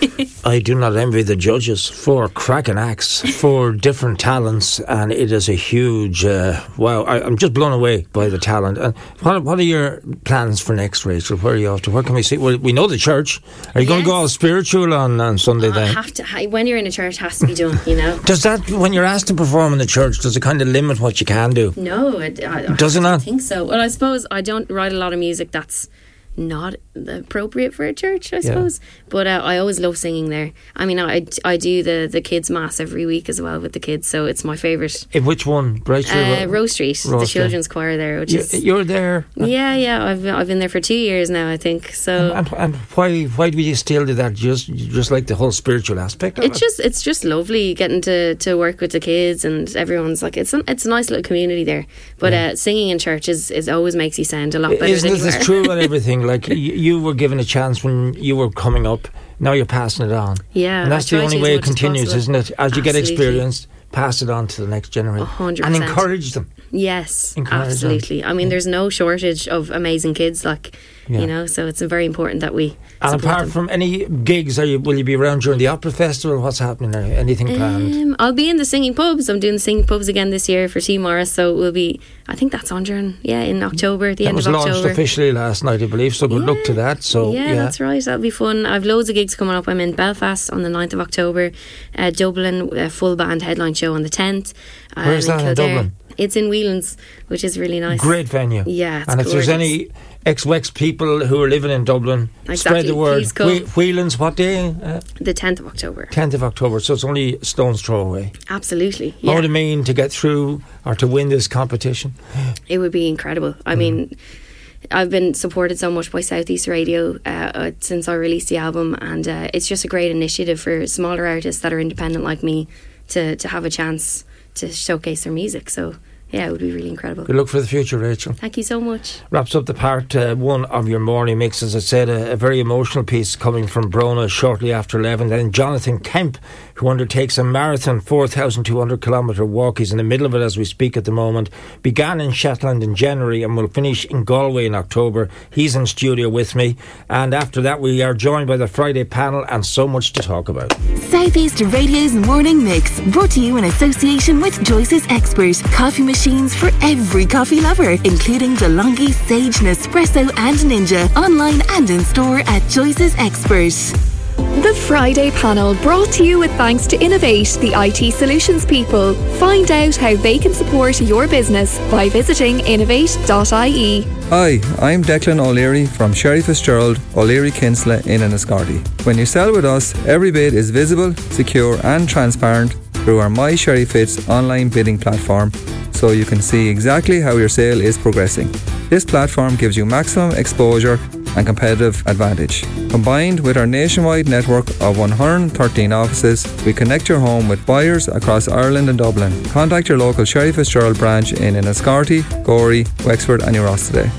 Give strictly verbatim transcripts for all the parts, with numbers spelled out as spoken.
I do not envy the judges. Four cracking acts, four different talents, and it is a huge, uh, wow, I, I'm just blown away by the talent. And what, what are your plans for next, Rachel? Where are you off to? Where can we see? Well, we know the church. Are you yes. going to go all spiritual on, on Sunday uh, then? Have to, when you're in a church, it has to be done, you know. Does that, when you're asked to perform in the church, does it kind of limit what you can do? No, it, I, I does it not? I think so. Well, I suppose I don't write a lot of music that's not appropriate for a church, I suppose. Yeah. But uh, I always love singing there. I mean, I, I do the, the kids' mass every week as well with the kids, so it's my favourite. In which one? Right uh, Rose Street, Rose the children's Street. choir there. Which you, is, you're there? Yeah, yeah. I've I've been there for two years now, I think. So and, and, and why why do you still do that? Just you just like the whole spiritual aspect of it's it? Just it's just lovely getting to, to work with the kids, and everyone's like it's a, it's a nice little community there. But yeah. uh, singing in church is, is always makes you sound a lot better. Isn't than this true about everything? Like you, you were given a chance when you were coming up. Now you're passing it on. Yeah, and that's the only way it continues, isn't it? As Absolutely. you get experience, pass it on to the next generation. one hundred percent. And encourage them. Yes, encourage absolutely. them. I mean, yeah. there's no shortage of amazing kids, like, yeah. you know, so it's very important that we And apart them. from any gigs, are you, will you be around during the Opera Festival? What's happening there? Anything planned? Um, I'll be in the singing pubs. I'm doing the singing pubs again this year for T Morris, so we'll be, I think that's on during, yeah, in October, the that end of was October. launched officially last night, I believe, so good yeah. luck to that. So yeah, yeah, that's right, that'll be fun. I've loads of gigs coming up. I'm in Belfast on the ninth of October, uh, Dublin, a full band headline show on the tenth. Where's that in Dublin? It's in Whelan's, which is really nice. Great venue. Yeah, it's and if gorgeous. there's any ex-Wex people who are living in Dublin, exactly. spread the word. Please come. Whe- Whelan's, what day? Uh, the tenth of October. tenth of October, so it's only a stone's throw away. Absolutely. Yeah. What would it mean to get through or to win this competition? It would be incredible. I mm. mean, I've been supported so much by Southeast Radio uh, uh, since I released the album, and uh, it's just a great initiative for smaller artists that are independent like me to, to have a chance to showcase their music. So yeah, it would be really incredible. Good luck for the future, Rachel. Thank you so much. Wraps up the part uh, one of your morning mix. As I said, a, a very emotional piece coming from Brona shortly after eleven. Then Jonathan Kemp, who undertakes a marathon four thousand two hundred kilometre walk. He's in the middle of it as we speak at the moment. Began in Shetland in January and will finish in Galway in October. He's in studio with me. And after that, we are joined by the Friday panel and so much to talk about. Southeast Radio's morning mix, brought to you in association with Joyce's Expert Coffee Machines for every coffee lover, including DeLonghi, Sage, Nespresso and Ninja, online and in store at Joyce's Expert. The Friday panel, brought to you with thanks to Innovate, the I T solutions people. Find out how they can support your business by visiting innovate dot I E. Hi, I'm Declan O'Leary from Sherry Fitzgerald, O'Leary Kinsella in Enniscorthy. When you sell with us, every bid is visible, secure and transparent through our My Sherry Fitz online bidding platform, so you can see exactly how your sale is progressing. This platform gives you maximum exposure and competitive advantage. Combined with our nationwide network of one hundred thirteen offices, we connect your home with buyers across Ireland and Dublin. Contact your local Sherry Fitzgerald branch in Enniscorthy, Gorey, Wexford and Ross today.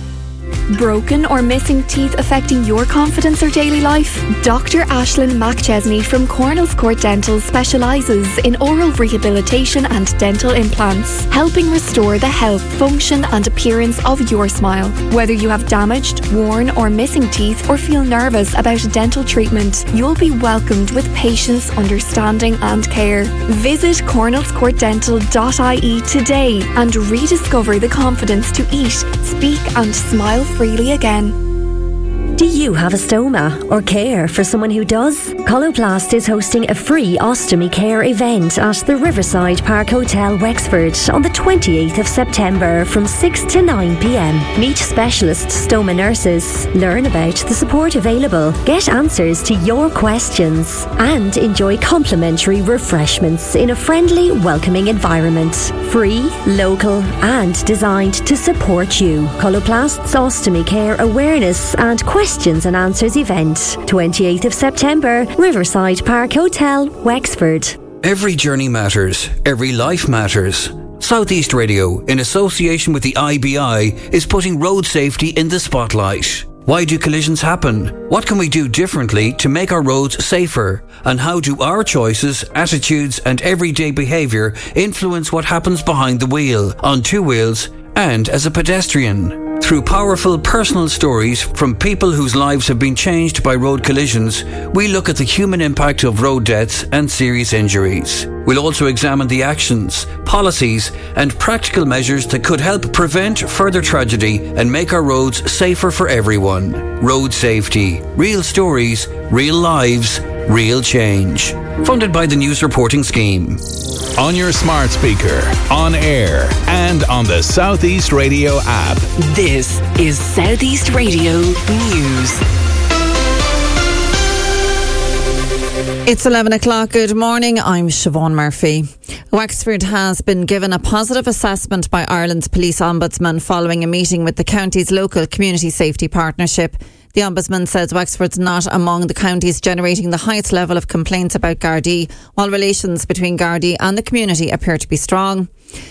Broken or missing teeth affecting your confidence or daily life? Doctor Ashlyn McChesney from Cornell's Court Dental specialises in oral rehabilitation and dental implants, helping restore the health, function and appearance of your smile. Whether you have damaged, worn or missing teeth or feel nervous about a dental treatment, you'll be welcomed with patience, understanding and care. Visit cornells court dental dot I E today and rediscover the confidence to eat, speak and smile freely again. Do you have a stoma or care for someone who does? Coloplast is hosting a free ostomy care event at the Riverside Park Hotel, Wexford on the twenty-eighth of September from six to nine p.m. Meet specialist stoma nurses, learn about the support available, get answers to your questions and enjoy complimentary refreshments in a friendly, welcoming environment. Free, local and designed to support you. Coloplast's ostomy care awareness and questions Questions and Answers event, twenty-eighth of September, Riverside Park Hotel, Wexford. Every journey matters. Every life matters. Southeast Radio, in association with the I B I, is putting road safety in the spotlight. Why do collisions happen? What can we do differently to make our roads safer? And how do our choices, attitudes and everyday behaviour influence what happens behind the wheel, on two wheels and as a pedestrian? Through powerful personal stories from people whose lives have been changed by road collisions, we look at the human impact of road deaths and serious injuries. We'll also examine the actions, policies and practical measures that could help prevent further tragedy and make our roads safer for everyone. Road safety. Real stories, real lives, real change. Funded by the News Reporting Scheme. On your smart speaker, on air, and on the Southeast Radio app. This is Southeast Radio News. It's eleven o'clock. Good morning. I'm Siobhan Murphy. Wexford has been given a positive assessment by Ireland's Police Ombudsman following a meeting with the county's local community safety partnership. The Ombudsman says Wexford's not among the counties generating the highest level of complaints about Gardaí, while relations between Gardaí and the community appear to be strong.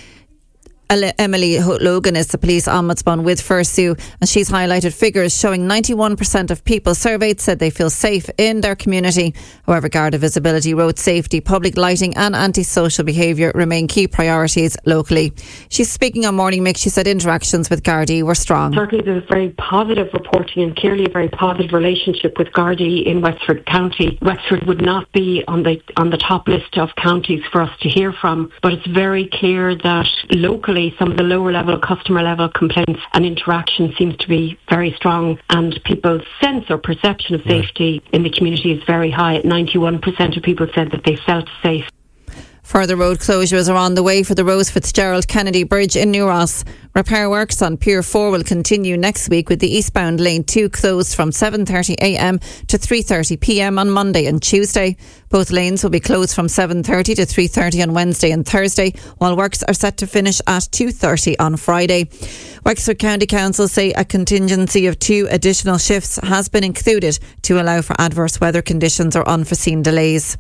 Emily Logan is the police ombudsman with Fursu, and she's highlighted figures showing ninety-one percent of people surveyed said they feel safe in their community. However, Garda visibility, road safety, public lighting and antisocial behaviour remain key priorities locally. She's speaking on Morning Mix. She said interactions with Gardaí were strong. Certainly there's very positive reporting and clearly a very positive relationship with Gardaí in Wexford County. Wexford would not be on the on the top list of counties for us to hear from, but it's very clear that locally some of the lower level, customer level complaints and interaction seems to be very strong, and people's sense or perception of safety in the community is very high. At ninety-one percent of people said that they felt safe. Further road closures are on the way for the Rose Fitzgerald Kennedy Bridge in New Ross. Repair works on Pier four will continue next week, with the eastbound lane two closed from seven thirty a m to three thirty p m on Monday and Tuesday. Both lanes will be closed from seven thirty to three thirty on Wednesday and Thursday, while works are set to finish at two thirty on Friday. Wexford County Council say a contingency of two additional shifts has been included to allow for adverse weather conditions or unforeseen delays.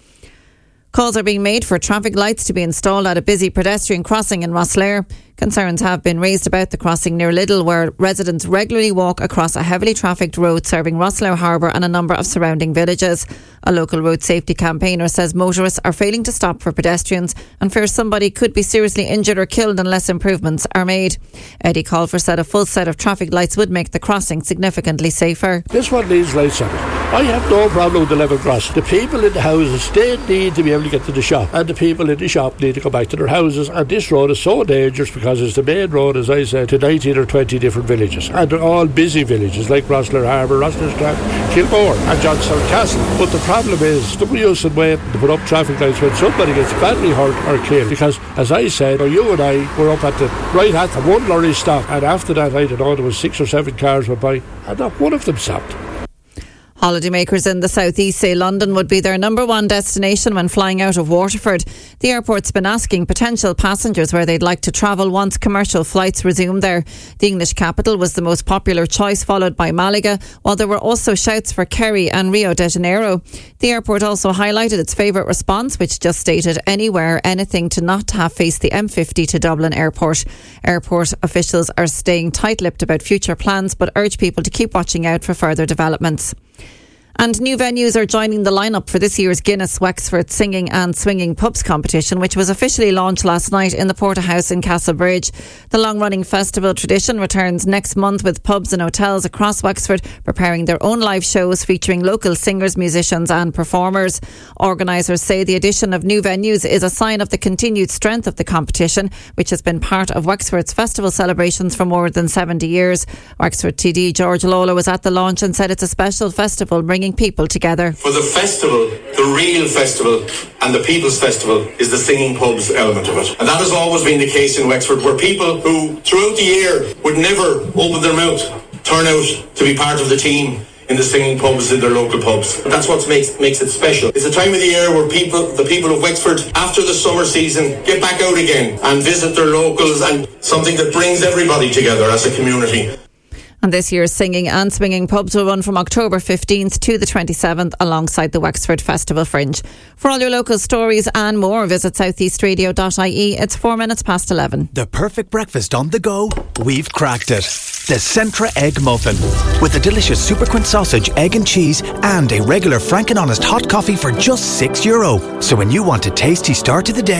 Calls are being made for traffic lights to be installed at a busy pedestrian crossing in Rosslare. Concerns have been raised about the crossing near Liddell, where residents regularly walk across a heavily trafficked road serving Rosslare Harbour and a number of surrounding villages. A local road safety campaigner says motorists are failing to stop for pedestrians and fears somebody could be seriously injured or killed unless improvements are made. Eddie Colfer said a full set of traffic lights would make the crossing significantly safer. This one needs lights on it. I have no problem with the level crossing. The people in the houses, they need to be able to get to the shop, and the people in the shop need to go back to their houses, and this road is so dangerous because it's the main road, as I said, to nineteen or twenty different villages, and they're all busy villages like Rosslare Harbour, Rosslare Strand, Kilmore and Johnstown Castle. But the problem is the use in waiting to put up traffic lights when somebody gets badly hurt or killed, because as I said, or you and I were up at the right at the one lorry stop, and after that I don't know, there was six or seven cars went by and not one of them stopped. Holidaymakers in the southeast say London would be their number one destination when flying out of Waterford. The airport's been asking potential passengers where they'd like to travel once commercial flights resume there. The English capital was the most popular choice, followed by Malaga, while there were also shouts for Kerry and Rio de Janeiro. The airport also highlighted its favourite response, which just stated anywhere, anything to not have faced the M fifty to Dublin Airport. Airport officials are staying tight-lipped about future plans, but urge people to keep watching out for further developments. And new venues are joining the lineup for this year's Guinness Wexford Singing and Swinging Pubs competition, which was officially launched last night in the Porterhouse in Castlebridge. The long-running festival tradition returns next month, with pubs and hotels across Wexford preparing their own live shows featuring local singers, musicians and performers. Organisers say the addition of new venues is a sign of the continued strength of the competition, which has been part of Wexford's festival celebrations for more than seventy years. Wexford T D George Lawler was at the launch and said it's a special festival bringing people together. For the festival, the real festival and the People's Festival is the singing pubs element of it. And that has always been the case in Wexford, where people who throughout the year would never open their mouth turn out to be part of the team in the singing pubs in their local pubs. That's what makes makes it special. It's a time of the year where people, the people of Wexford, after the summer season, get back out again and visit their locals, and something that brings everybody together as a community. And this year's Singing and Swinging Pubs will run from October fifteenth to the twenty-seventh alongside the Wexford Festival Fringe. For all your local stories and more, visit southeast radio dot I E. It's four minutes past eleven. The perfect breakfast on the go? We've cracked it. The Centra Egg Muffin. With a delicious Super Quint sausage, egg and cheese and a regular Frank and Honest hot coffee for just six euro. So when you want a tasty start to the day,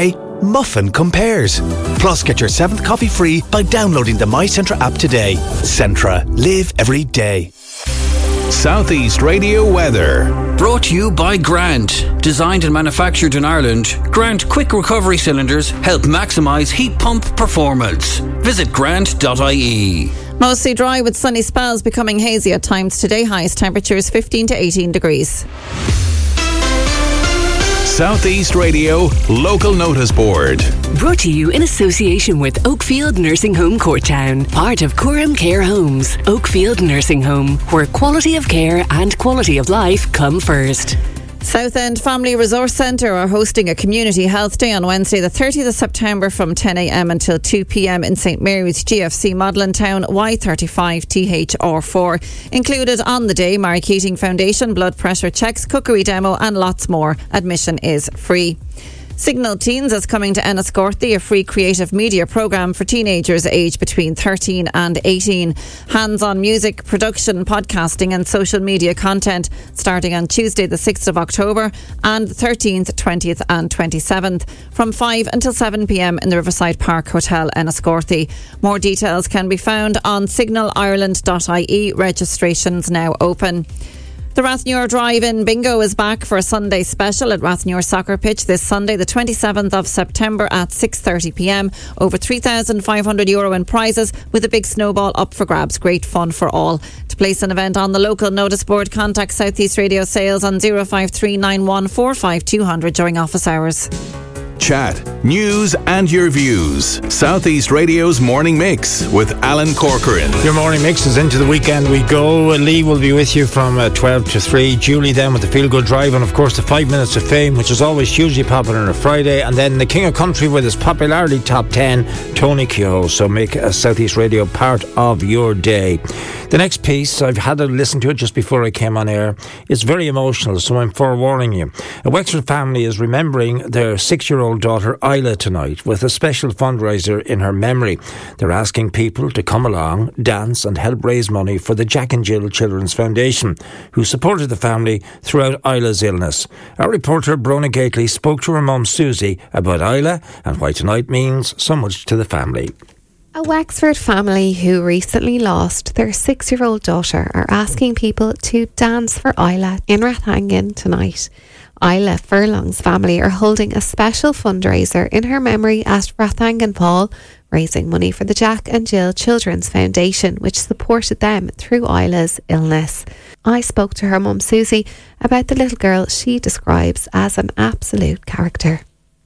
Muffin Compares. Plus, get your seventh coffee free by downloading the My Centra app today. Centra. Live every day. Southeast Radio weather. Brought to you by Grant. Designed and manufactured in Ireland, Grant quick recovery cylinders help maximise heat pump performance. Visit grant dot I E. Mostly dry with sunny spells, becoming hazy at times today. Highest temperatures fifteen to eighteen degrees. Southeast Radio Local Notice Board. Brought to you in association with Oakfield Nursing Home Courttown, part of Coram Care Homes. Oakfield Nursing Home, where quality of care and quality of life come first. Southend Family Resource Centre are hosting a Community Health Day on Wednesday the thirtieth of September from ten a m until two p m in St Mary's, G F C Modlin Town, Y thirty-five T H R four. Included on the day, Mary Keating Foundation, blood pressure checks, cookery demo and lots more. Admission is free. Signal Teens is coming to Enniscorthy, a free creative media programme for teenagers aged between thirteen and eighteen. Hands-on music, production, podcasting and social media content starting on Tuesday the sixth of October and the thirteenth, twentieth and twenty-seventh from five until seven p m in the Riverside Park Hotel, Enniscorthy. More details can be found on signal ireland dot I E. Registrations now open. The Rathnewer Drive-In Bingo is back for a Sunday special at Rathnewer Soccer Pitch this Sunday, the twenty-seventh of September at six thirty p m. Over three thousand five hundred euro in prizes with a big snowball up for grabs. Great fun for all. To place an event on the local notice board, contact Southeast Radio Sales on oh five three nine one four five two zero zero during office hours. Chat, news and your views. Southeast Radio's Morning Mix with Alan Corcoran. Your Morning Mix is into the weekend we go. Lee will be with you from uh, twelve to three. Julie then with the Feel Good Drive, and of course the five minutes of Fame, which is always hugely popular on a Friday. And then the King of Country with his popularity top ten, Tony Kehoe. So make a Southeast Radio part of your day. The next piece, I've had to listen to it just before I came on air. It's very emotional, so I'm forewarning you. A Wexford family is remembering their six-year-old daughter Isla tonight with a special fundraiser in her memory. They're asking people to come along, dance and help raise money for the Jack and Jill Children's Foundation, who supported the family throughout Isla's illness. Our reporter Brona Gately spoke to her mum Susie about Isla and why tonight means so much to the family. A Wexford family who recently lost their six-year-old daughter are asking people to dance for Isla in Rathangan tonight. Isla Furlong's family are holding a special fundraiser in her memory at Rathangan Hall, raising money for the Jack and Jill Children's Foundation, which supported them through Isla's illness. I spoke to her mum Susie about the little girl she describes as an absolute character.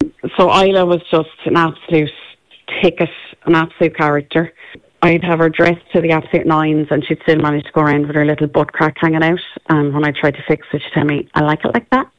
So Isla was just an absolute ticket, an absolute character. I'd have her dressed to the absolute nines and she'd still manage to go around with her little butt crack hanging out. And when I tried to fix it, she'd tell me, I like it like that.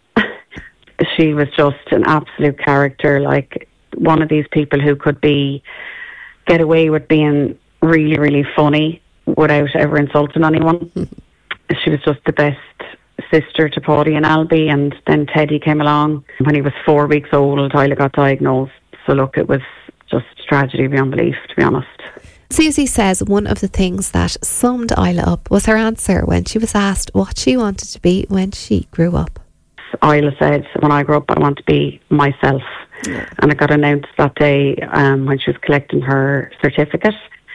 She was just an absolute character, like one of these people who could be get away with being really, really funny without ever insulting anyone. She was just the best sister to Paddy and Albie, and then Teddy came along. When he was four weeks old, Isla got diagnosed. So look, it was just tragedy beyond belief, to be honest. Susie says one of the things that summed Isla up was her answer when she was asked what she wanted to be when she grew up. Isla said, when I grow up, I want to be myself. Yeah. And it got announced that day um, when she was collecting her certificate.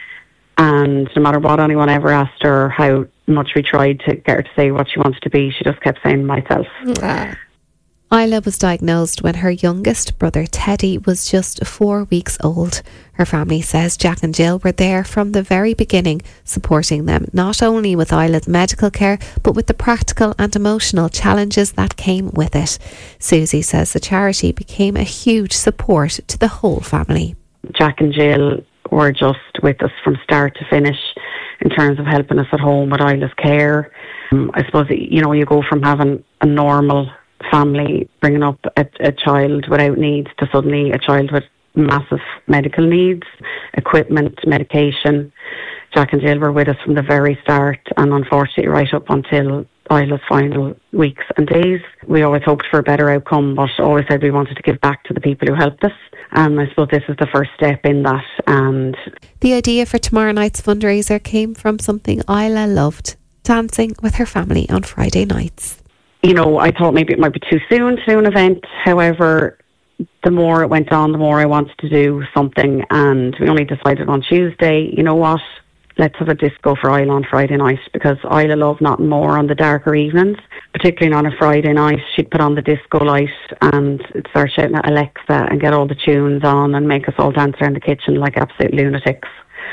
And no matter what anyone ever asked her, how much we tried to get her to say what she wanted to be, she just kept saying myself. Yeah. Isla was diagnosed when her youngest brother Teddy was just four weeks old. Her family says Jack and Jill were there from the very beginning, supporting them not only with Isla's medical care but with the practical and emotional challenges that came with it. Susie says the charity became a huge support to the whole family. Jack and Jill were just with us from start to finish in terms of helping us at home with Isla's care. Um, I suppose, you know, you go from having a normal family bringing up a, a child without needs to suddenly a child with massive medical needs, equipment, medication. Jack and Jill were with us from the very start, and unfortunately right up until Isla's final weeks and days. We always hoped for a better outcome, but always said we wanted to give back to the people who helped us. Um, I suppose this is the first step in that. And the idea for tomorrow night's fundraiser came from something Isla loved, dancing with her family on Friday nights. You know, I thought maybe it might be too soon to do an event. However, the more it went on, the more I wanted to do something, and we only decided on Tuesday, you know what, let's have a disco for Isla on Friday night, because Isla loved nothing more on the darker evenings, particularly on a Friday night. She'd put on the disco light and start shouting at Alexa and get all the tunes on and make us all dance around the kitchen like absolute lunatics.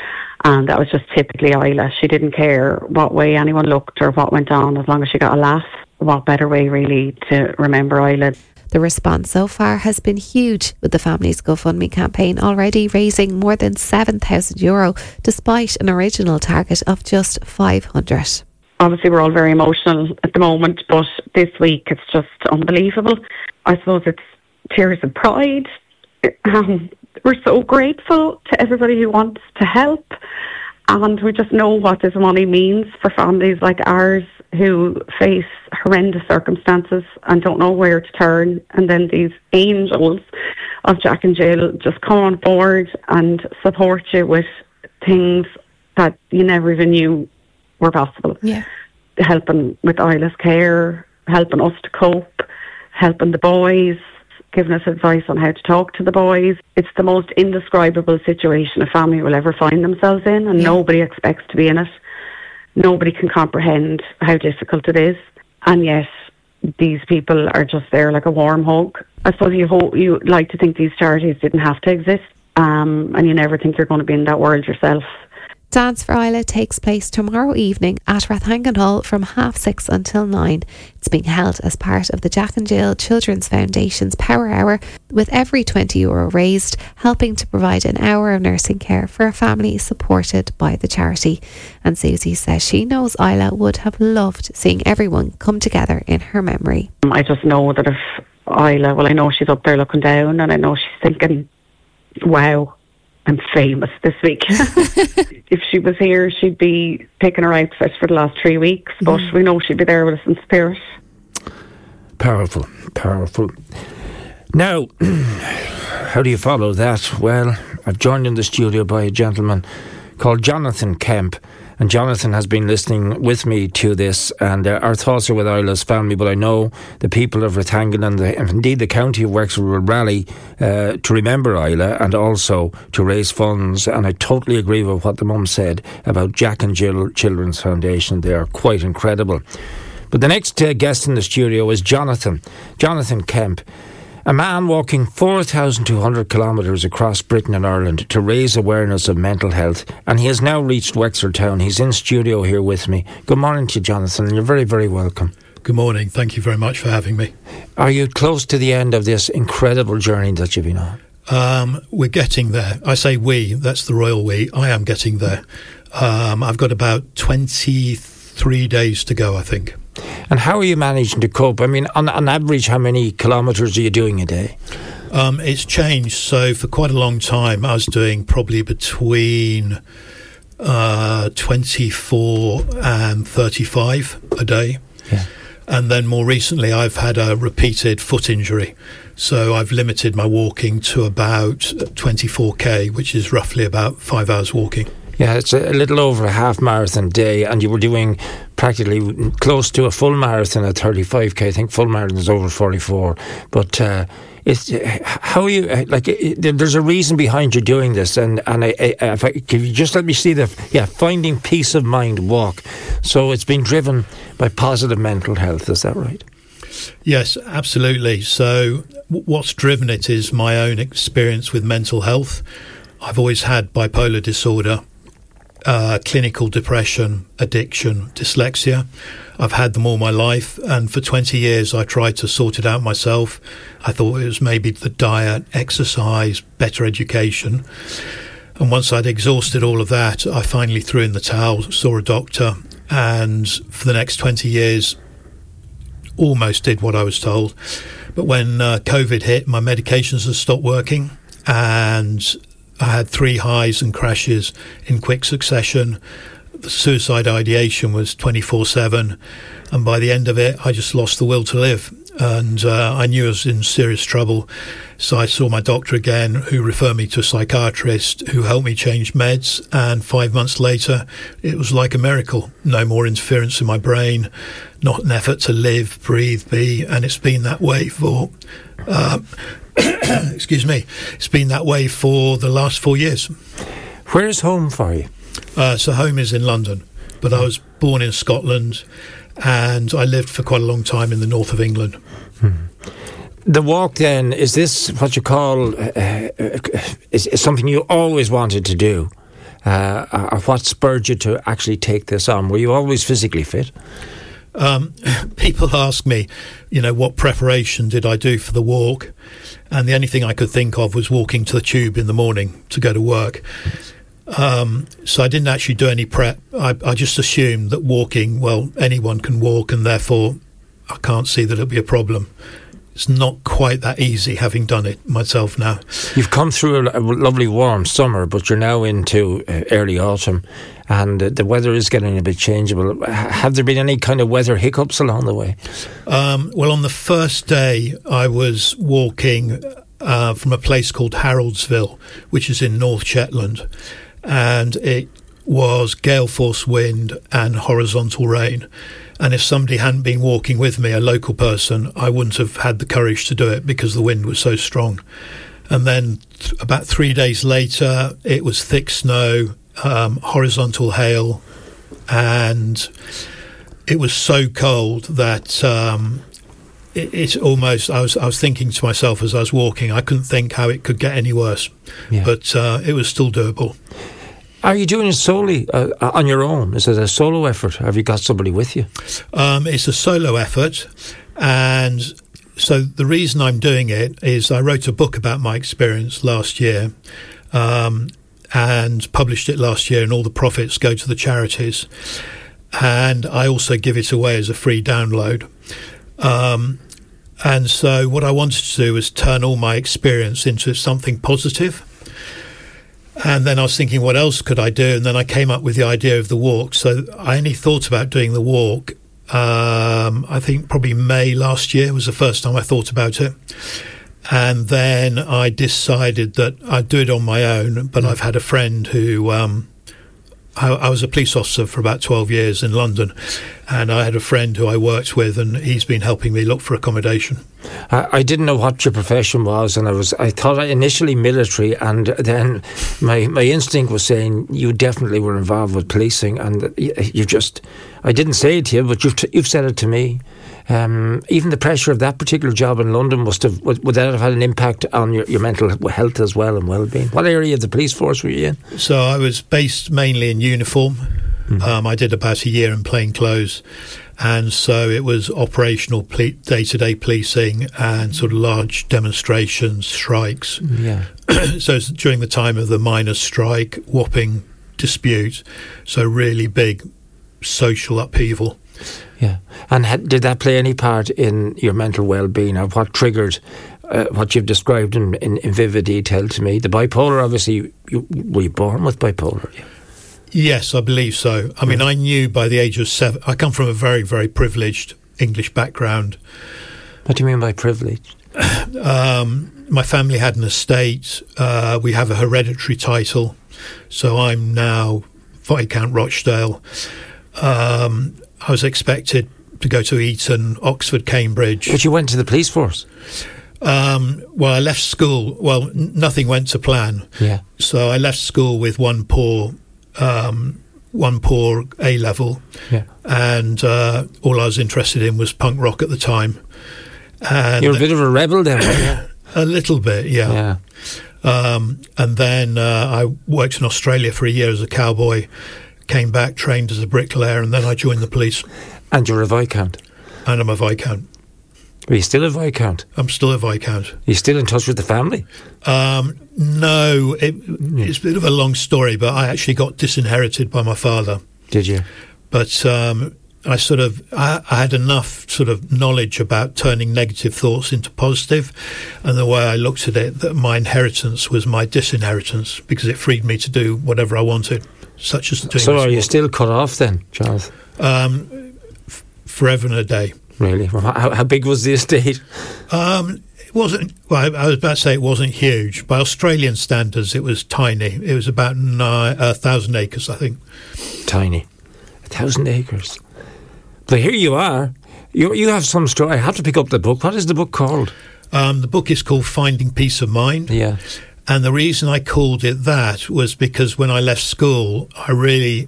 And that was just typically Isla. She didn't care what way anyone looked or what went on, as long as she got a laugh. What better way really to remember Isla? The response so far has been huge, with the family's GoFundMe campaign already raising more than seven thousand euro, despite an original target of just five hundred. Obviously, we're all very emotional at the moment, but this week it's just unbelievable. I suppose it's tears of pride. Um, we're so grateful to everybody who wants to help, and we just know what this money means for families like ours who face horrendous circumstances and don't know where to turn, and then these angels of Jack and Jill just come on board and support you with things that you never even knew were possible. Yeah. Helping with Isla's care, helping us to cope, helping the boys, giving us advice on how to talk to the boys. It's the most indescribable situation a family will ever find themselves in, and yeah. nobody expects to be in it. Nobody can comprehend how difficult it is, and yet these people are just there like a warm hug. I suppose you hope, you like to think these charities didn't have to exist, um, and you never think you're going to be in that world yourself. Dance for Isla takes place tomorrow evening at Rathangan Hall from half six until nine. It's being held as part of the Jack and Jill Children's Foundation's Power Hour, with every twenty euro raised helping to provide an hour of nursing care for a family supported by the charity. And Susie says she knows Isla would have loved seeing everyone come together in her memory. I just know that if Isla, well, I know she's up there looking down, and I know she's thinking, wow, I'm famous this week. If she was here, she'd be picking her outfit for the last three weeks, but mm. we know she'd be there with us in spirit. Powerful, powerful. Now, how do you follow that? Well, I've joined in the studio by a gentleman called Jonathan Kemp, and Jonathan has been listening with me to this, and uh, our thoughts are with Isla's family, but I know the people of Rathangan and, the, and indeed the county of Wexford will rally uh, to remember Isla and also to raise funds, and I totally agree with what the mum said about Jack and Jill Children's Foundation. They are quite incredible. But the next uh, guest in the studio is Jonathan, Jonathan Kemp. A man walking four thousand two hundred kilometres across Britain and Ireland to raise awareness of mental health, and he has now reached Wexford town. He's in studio here with me. Good morning to you, Jonathan, and you're very, very welcome. Good morning. Thank you very much for having me. Are you close to the end of this incredible journey that you've been on? Um, we're getting there. I say we, that's the royal we. I am getting there. Um, I've got about twenty-three days to go, I think. And how are you managing to cope? I mean, on, on average, how many kilometres are you doing a day? Um, it's changed. So for quite a long time, I was doing probably between uh, twenty-four and thirty-five a day. Yeah. And then more recently, I've had a repeated foot injury. So I've limited my walking to about twenty-four k, which is roughly about five hours walking. Yeah, it's a little over a half marathon day, and you were doing practically close to a full marathon at thirty-five k. I think full marathon is over forty-four. But uh, it's how are you like? It, there's a reason behind you doing this, and and I, I, if I, can you just let me see the yeah finding peace of mind walk. So it's been driven by positive mental health. Is that right? Yes, absolutely. So w- what's driven it is my own experience with mental health. I've always had bipolar disorder. Uh, clinical depression, addiction, dyslexia. I've had them all my life, and for twenty years I tried to sort it out myself. I thought it was maybe the diet, exercise, better education. And once I'd exhausted all of that, I finally threw in the towel, saw a doctor, and for the next twenty years almost did what I was told. But when uh, COVID hit, my medications had stopped working, and I had three highs and crashes in quick succession. The suicide ideation was twenty-four seven, and by the end of it, I just lost the will to live. and uh, I knew I was in serious trouble. So I saw my doctor again, who referred me to a psychiatrist who helped me change meds. And five months later, it was like a miracle. No more interference in my brain, not an effort to live, breathe, be. And it's been that way for, uh, excuse me, it's been that way for the last four years. Where's home for you? Uh, so home is in London, but I was born in Scotland, and I lived for quite a long time in the north of England. Hmm. The walk, then, is this what you call, uh, uh, is, is something you always wanted to do? Uh, or what spurred you to actually take this on? Were you always physically fit? Um, people ask me, you know, what preparation did I do for the walk? And the only thing I could think of was walking to the tube in the morning to go to work. Um, so I didn't actually do any prep. I, I just assumed that walking, well, anyone can walk, and therefore I can't see that it'll be a problem. It's not quite that easy, having done it myself now. You've come through a, a lovely warm summer, but you're now into uh, early autumn, and uh, the weather is getting a bit changeable. Have there been any kind of weather hiccups along the way? Um, well, on the first day, I was walking uh, from a place called Haroldsville, which is in North Shetland, and it was gale force wind and horizontal rain. And if somebody hadn't been walking with me, a local person, I wouldn't have had the courage to do it because the wind was so strong. And then th- about three days later, it was thick snow, um, horizontal hail, and it was so cold that um, it, it's almost, I was I was thinking to myself as I was walking, I couldn't think how it could get any worse. Yeah. But uh, it was still doable. Are you doing it solely uh, on your own? Is it a solo effort? Have you got somebody with you? Um, it's a solo effort. And so the reason I'm doing it is I wrote a book about my experience last year um, and published it last year, and all the profits go to the charities. And I also give it away as a free download. Um, and so what I wanted to do was turn all my experience into something positive. And then I was thinking, what else could I do? And then I came up with the idea of the walk. So I only thought about doing the walk, um, I think probably May last year was the first time I thought about it. And then I decided that I'd do it on my own. But I've had a friend who... Um, I, I was a police officer for about twelve years in London, and I had a friend who I worked with, and he's been helping me look for accommodation. I, I didn't know what your profession was, and I was I thought initially military, and then my, my instinct was saying you definitely were involved with policing, and you just I didn't say it to you, but you've you've said it to me. Um, even the pressure of that particular job in London must have would, would that have had an impact on your, your mental health as well and well-being? What area of the police force were you in? So I was based mainly in uniform. Mm-hmm. Um, I did about a year in plain clothes, and so it was operational ple- day-to-day policing and sort of large demonstrations, strikes. Yeah. So it's during the time of the miners' strike, Wapping dispute, so really big social upheaval. Yeah, and had, did that play any part in your mental well-being, or what triggered uh, what you've described in, in, in vivid detail to me? The bipolar, obviously, you, were you born with bipolar? Yeah. Yes, I believe so. I mean, I knew by the age of seven. I come from a very, very privileged English background. What do you mean by privileged? um, my family had an estate. Uh, we have a hereditary title, so I'm now Viscount Rochdale. Um, I was expected to go to Eton, Oxford, Cambridge. But you went to the police force? Um, well, I left school. Well, n- nothing went to plan. Yeah. So I left school with one poor, um, one poor A level, yeah. and uh, all I was interested in was punk rock at the time. And you're a bit of a rebel then, weren't you? A little bit, yeah. Yeah. Um, and then uh, I worked in Australia for a year as a cowboy. Came back, trained as a bricklayer, and then I joined the police. And you're a Viscount? And I'm a Viscount. Are you still a Viscount? I'm still a Viscount. Are you still in touch with the family? Um, no, it, it's a bit of a long story, but I actually got disinherited by my father. Did you? But um, I sort of, I, I had enough sort of knowledge about turning negative thoughts into positive, and the way I looked at it, that my inheritance was my disinheritance, because it freed me to do whatever I wanted. Such as doing so are you still cut off then, Charles? Um, f- forever and a day. Really? How, how big was the estate? Um, it wasn't. Well, I was about to say it wasn't huge. By Australian standards, it was tiny. It was about nine, a thousand acres, I think. Tiny, a thousand acres. But here you are. You you have some story. I have to pick up the book. What is the book called? Um, the book is called Finding Peace of Mind. Yeah. And the reason I called it that was because when I left school, I really,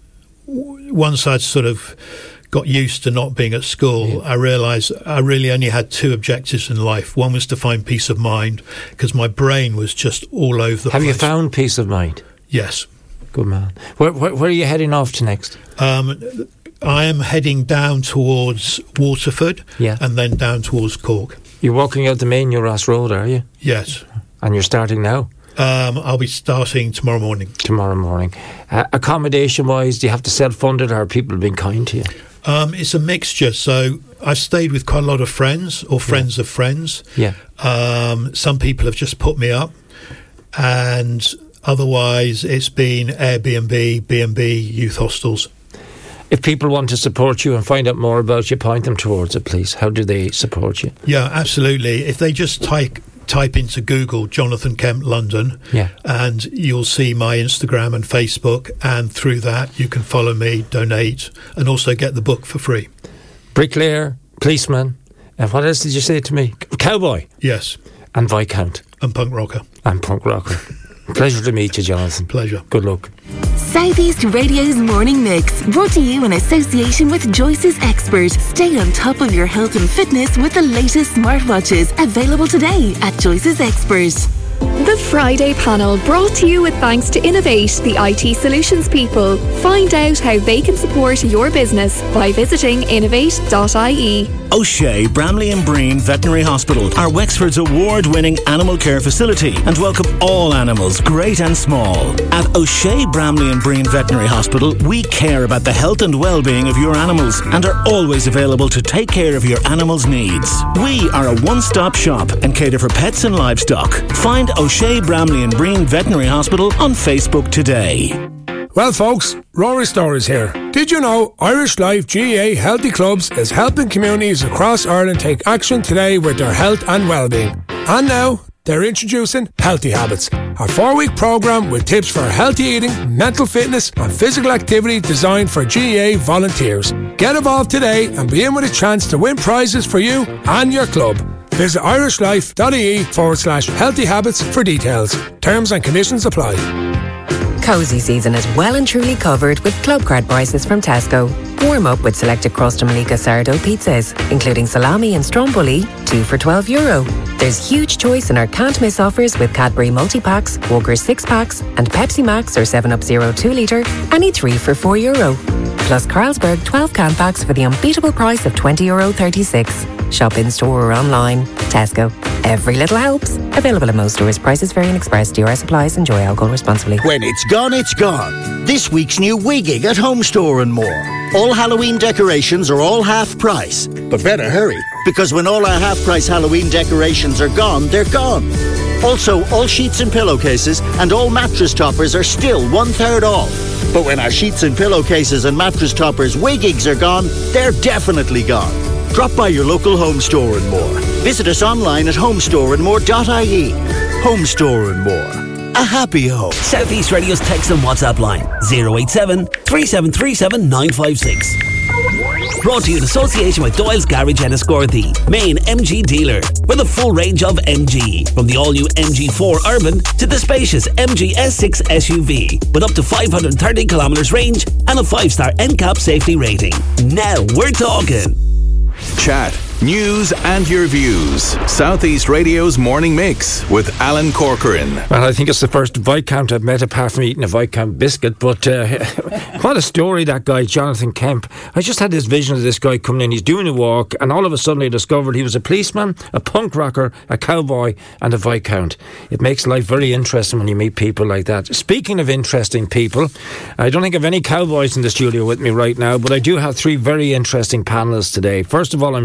once I'd sort of got used to not being at school, yeah. I realised I really only had two objectives in life. One was to find peace of mind, because my brain was just all over the Have place. you found peace of mind? Yes. Good man. Where, where, where are you heading off to next? Um, I am heading down towards Waterford, yeah. and then down towards Cork. You're walking out the main Ross Road, are you? Yes. And you're starting now? Um, I'll be starting tomorrow morning. Tomorrow morning. Uh, accommodation-wise, do you have to self-fund it, or are people being kind to you? Um, it's a mixture. So I've stayed with quite a lot of friends or friends yeah. of friends. Yeah. Um, some people have just put me up, and otherwise it's been Airbnb, B and B, youth hostels. If people want to support you and find out more about you, point them towards it, please. How do they support you? Yeah, absolutely. If they just type type into Google Jonathan Kemp London, yeah. and you'll see my Instagram and Facebook, and through that you can follow me, donate, and also get the book for free. Bricklayer, policeman, and what else did you say to me? Cowboy. Yes. And Viscount. And punk rocker. And punk rocker. Pleasure to meet you, Jonathan. Pleasure. Good luck. Southeast Radio's Morning Mix, brought to you in association with Joyce's Expert. Stay on top of your health and fitness with the latest smartwatches, available today at Joyce's Expert. The Friday panel, brought to you with thanks to Innovate, the I T solutions people. Find out how they can support your business by visiting innovate dot I E. O'Shea, Bramley and Breen Veterinary Hospital are Wexford's award-winning animal care facility and welcome all animals, great and small. At O'Shea, Bramley and Breen Veterinary Hospital, we care about the health and well-being of your animals and are always available to take care of your animals' needs. We are a one-stop shop and cater for pets and livestock. Find O'Shea, Bramley and Breen Veterinary Hospital on Facebook today. Well, folks, Rory Stories here. Did you know Irish Life G A A Healthy Clubs is helping communities across Ireland take action today with their health and well-being? And now, they're introducing Healthy Habits, a four-week programme with tips for healthy eating, mental fitness and physical activity designed for G A A volunteers. Get involved today and be in with a chance to win prizes for you and your club. Visit irishlife.ie forward slash healthy habits for details. Terms and conditions apply. Cosy season is well and truly covered with club card prices from Tesco. Warm up with selected Crust and Malika sourdough pizzas, including salami and stromboli, two for twelve euro. There's huge choice in our can't miss offers with Cadbury multi-packs, Walker's six packs, and Pepsi Max or seven up Zero two litre, any three for four euro. Plus Carlsberg twelve can packs for the unbeatable price of twenty euro thirty-six. Shop in store or online. Tesco. Every little helps. Available at most stores. Prices vary and express. D R S applies. Enjoy alcohol responsibly. When it's gone, it's gone. This week's new Wigging at Home Store and more. All Halloween decorations are all half price. But better hurry, because when all our half price Halloween decorations are gone, they're gone. Also, all sheets and pillowcases and all mattress toppers are still one third off. But when our sheets and pillowcases and mattress toppers Wiggings are gone, they're definitely gone. Drop by your local Home Store and More. Visit us online at homestore and more dot I E. Home Store and More. A happy home. Southeast Radio's text and WhatsApp line zero eight seven, three seven three seven, nine five six. Brought to you in association with Doyle's Garage and Escorthy, main M G dealer, with a full range of M G, from the all-new M G four Urban to the spacious M G S six S U V, with up to five hundred thirty kilometres range and a five-star N C A P safety rating. Now we're talking. Chat, news and your views. Southeast Radio's Morning Mix with Alan Corcoran. Well, I think it's the first Viscount I've met apart from eating a Viscount biscuit, but uh, what a story, that guy Jonathan Kemp. I just had this vision of this guy coming in, he's doing a walk, and all of a sudden I discovered he was a policeman, a punk rocker, a cowboy and a Viscount. It makes life very interesting when you meet people like that. Speaking of interesting people, I don't think I have any cowboys in the studio with me right now, but I do have three very interesting panellists today. First of all, I'm joined by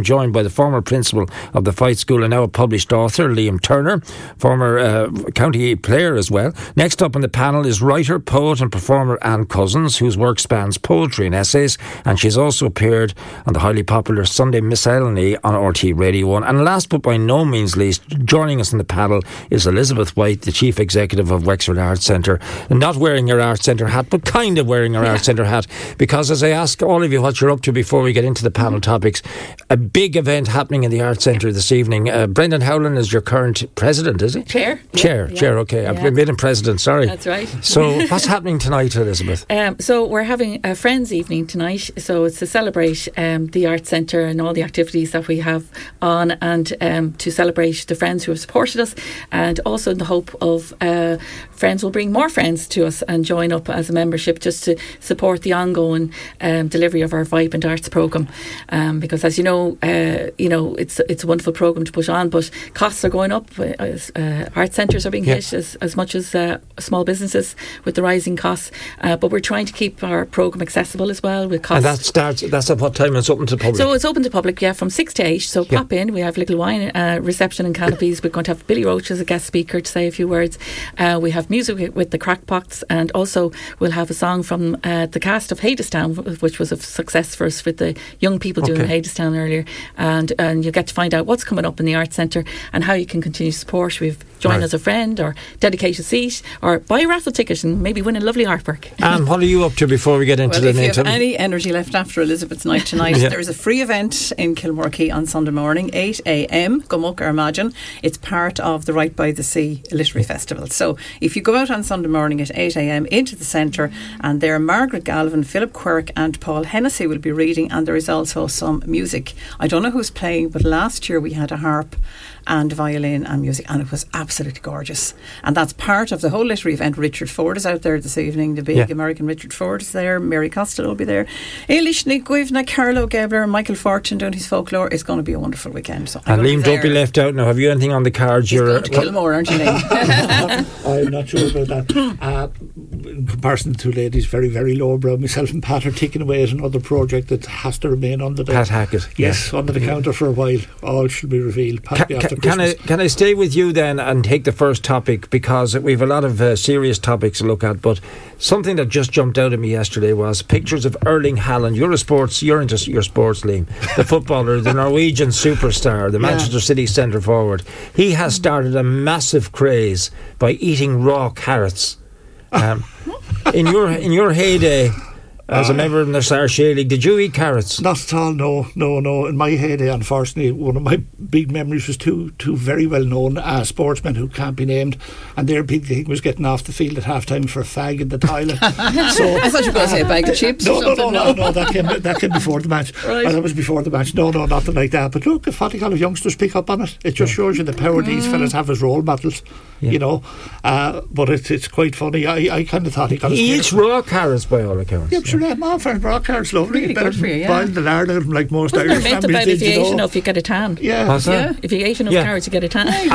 the former principal of the Fight School and now a published author, Liam Turner, former uh, county player as well. Next up on the panel is writer, poet and performer Anne Cousins, whose work spans poetry and essays, and she's also appeared on the highly popular Sunday Miscellany on R T Radio one. And last but by no means least, joining us on the panel is Elizabeth White, the Chief Executive of Wexford Arts Centre. Not wearing your Arts Centre hat, but kind of wearing her yeah. Arts Centre hat, because as I ask all of you what you're up to before we get into the panel topics, a big event happening in the Arts Centre this evening. Uh, Brendan Howland is your current president, is he? Chair. Chair, yeah. chair, okay. Yeah. I've made him president, sorry. That's right. So what's happening tonight, Elizabeth? Um, so we're having a Friends evening tonight, so it's to celebrate um, the Arts Centre and all the activities that we have on, and um, to celebrate the friends who have supported us, and also in the hope of uh, friends will bring more friends to us and join up as a membership just to support the ongoing um, delivery of our Vibrant Arts programme, um, because as you know, uh, you know it's it's a wonderful programme to put on, but costs are going up. As, uh, art centres are being yeah. hit as, as much as uh, small businesses with the rising costs, uh, but we're trying to keep our programme accessible as well with costs. And that starts, that's at what time it's open to the public? So it's open to public, yeah, from six to eight, so yeah. pop in. We have a little wine uh, reception and canopies. We're going to have Billy Roach as a guest speaker to say a few words. Uh, we have music with the Crackpots, and also we'll have a song from uh, the cast of Hadestown, which was a success for us with the young people doing okay. Hadestown earlier, and and you'll get to find out what's coming up in the Arts Centre and how you can continue to support. We've joined right. as a friend or dedicate a seat or buy a raffle ticket and maybe win a lovely artwork. And what are you up to before we get into well, the if name? you have any energy left after Elizabeth's night tonight, yeah. there's a free event in Kilmurkey on Sunday morning, eight a.m. Gumuk or Imagine. It's part of the Right by the Sea Literary Festival. So if you go out on Sunday morning at eight a.m. into the centre, and there Margaret Galvin, Philip Quirk and Paul Hennessy will be reading, and there is also some music. I don't know who's playing, but last year we had a harp and violin and music, and it was absolutely gorgeous. And that's part of the whole literary event. Richard Ford is out there this evening, the big yeah. American Richard Ford is there, Mary Costello will be there, Eilish Nick Guivna, Carlo Gebler, Michael Fortune doing his folklore. It's going to be a wonderful weekend. So and Liam, don't be left out now. Have you anything on the cards? He's going to Kilmore, aren't you, Liam? I'm not sure about that. Uh, in comparison to two ladies, very, very lowbrow. Myself and Pat are taking away at another project that has to remain under the Pat Hackett. Yes, yeah. under the counter for a while. All should be revealed. Pat Can, after can, can I can I stay with you then and take the first topic, because we've a lot of uh, serious topics to look at, but something that just jumped out at me yesterday was pictures of Erling Haaland. You're a sports, you're into your sports, Liam. The footballer, the Norwegian superstar, the Manchester yeah. City centre forward. He has started a massive craze by eating raw carrots. Um, in your in your heyday as a member of the Saoirse League, did you eat carrots? Not at all, no, no, no. In my heyday, unfortunately, one of my big memories was two two very well-known uh, sportsmen who can't be named, and their big thing was getting off the field at half-time for a fag in the toilet. So I thought you were going to say a bag of chips no, or something. No, no, no, no, that came, that came before the match. Right. And that was before the match. No, no, nothing like that. But look, if what kind of youngsters pick up on it, it just shows you the power mm. these fellas have as role models, yeah. you know. Uh, but it's it's quite funny. I, I kind of thought he got He eats raw carrots by all accounts. Yeah, sure, that man for raw carrots, lovely. Really good for you, yeah. Boil the lard out of them like most Wasn't Irish families about did, if you, you know. ate enough, you get a tan. Yeah, yeah. If you ate enough yeah. carrots, you get a tan. I,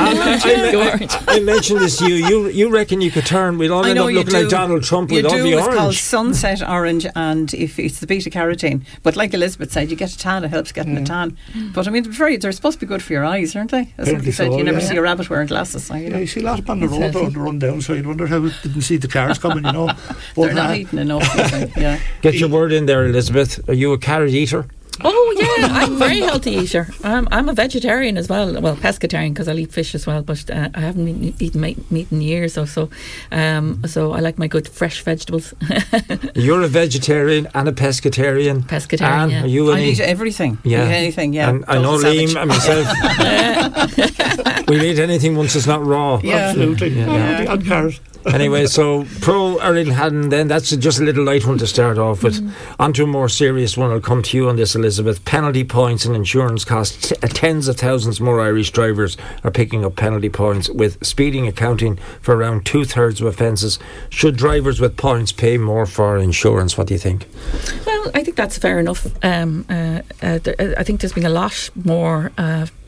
I, I, I mentioned this to you. You you reckon you could turn? We'd all end up looking like Donald Trump. We'd all be orange. It's called sunset orange, and if it's the beta carotene. But like Elizabeth said, you get a tan. It helps getting mm. a tan. But I mean, very, they're supposed to be good for your eyes, aren't they? As somebody said, so, you never yeah. see a rabbit wearing glasses. So, you know. Yeah, you see a lot of them on the road on the run down, so you'd wonder how it didn't see the cars coming. You know, but they're not uh, eating enough. Yeah. Get your word in there, Elizabeth. Are you a carrot eater? Oh yeah, I'm a very healthy eater. I'm, I'm a vegetarian as well. Well, pescatarian because I'll eat fish as well. But uh, I haven't been eaten meat in years or so. Um, so I like my good fresh vegetables. You're a vegetarian and a pescatarian. Pescatarian. Anne, yeah. are you I any? eat everything. Yeah, eat anything. Yeah. And I know Liam and myself. We'll eat anything once it's not raw. Yeah. Absolutely. Yeah. Yeah. And carrot. Anyway, so pro Erling Haaland then, that's just a little light one to start off with. Mm. On to a more serious one. I'll come to you on this, Elizabeth. Penalty points and insurance costs. T- tens of thousands more Irish drivers are picking up penalty points, with speeding accounting for around two-thirds of offences. Should drivers with points pay more for insurance? What do you think? Well, I think that's fair enough. Um, uh, uh, th- I think there's been a lot more uh,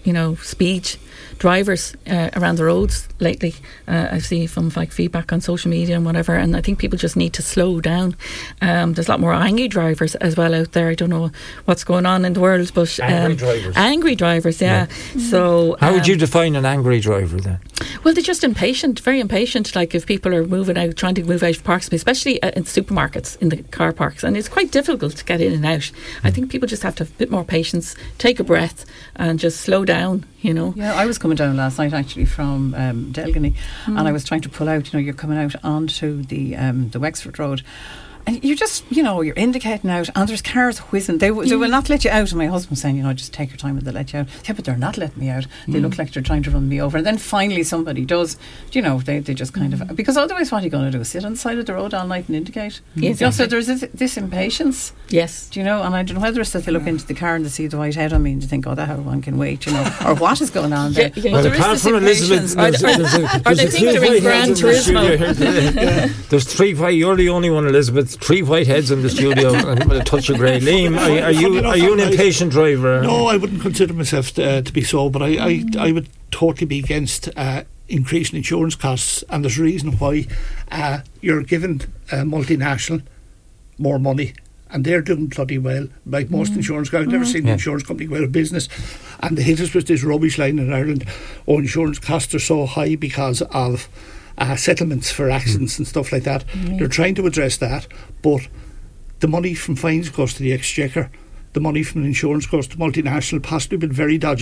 you know, speed drivers uh, around the roads lately. Uh, I've seen from like feedback on social media and whatever, and I think people just need to slow down. Um, there's a lot more angry drivers as well out there. I don't know what's going on in the world, but um, angry drivers. Angry drivers, yeah. yeah. So, how um, would you define an angry driver then? Well, they're just impatient, very impatient. Like if people are moving out, trying to move out of parks, especially in supermarkets, in the car parks, and it's quite difficult to get in and out. Mm. I think people just have to have a bit more patience, take a breath, and just slow down. You know. Yeah, I was coming down last night actually from um, Delgany, mm. and I was trying to pull out. You know, you're coming out onto the um, the Wexford Road. And you're just, you know, you're indicating out, and there's cars whizzing. They, w- yeah. they will not let you out. And my husband's saying, you know, just take your time and they'll let you out. Yeah, but they're not letting me out. They mm. look like they're trying to run me over. And then finally somebody does, you know, they, they just kind mm. of, because otherwise what are you going to do? Sit on the side of the road all night and indicate? Yes, you know, so there's this, this impatience. Yes. Do you know, and I don't know whether it's that they look into the car and they see the white head on me and they think, oh, that how one can wait, you know, or what is going on there. Yeah, yeah. Well, but apart from Elizabeth, there's, there's, there's a, or they think they're in Gran Turismo. yeah. There's three white, you're the only one, Elizabeth, three white heads in the studio and with a touch of grey. Liam, are, are you are you an impatient driver? No, I wouldn't consider myself to, uh, to be so, but I, I, I would totally be against uh, increasing insurance costs, and there's a reason why. Uh, you're giving a multinational more money, and they're doing bloody well, like most mm. insurance guys. I've never mm. seen yeah. an insurance company go out of business, and they hit us with this rubbish line in Ireland. Oh, insurance costs are so high because of uh, settlements for accidents mm. and stuff like that. Mm. They're trying to address that, but the money from fines goes to the Exchequer. The money from the insurance goes to multinational, possibly been very dodgy